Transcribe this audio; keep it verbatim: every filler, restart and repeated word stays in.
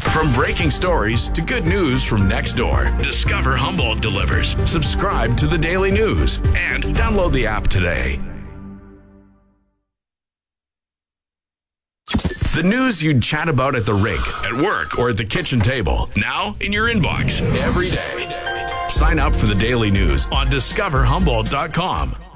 From breaking stories to good news from next door, Discover Humboldt delivers. Subscribe to the Daily News and download the app today. The news you'd chat about at the rink, at work, or at the kitchen table, now in your inbox every day. Sign up for the Daily News on discover humboldt dot com.